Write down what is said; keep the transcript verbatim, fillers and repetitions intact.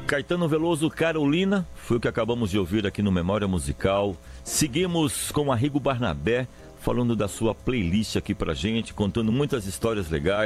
Caetano Veloso, Carolina, foi o que acabamos de ouvir aqui no Memória Musical. Seguimos com Arrigo Barnabé, falando da sua playlist aqui pra gente, contando muitas histórias legais.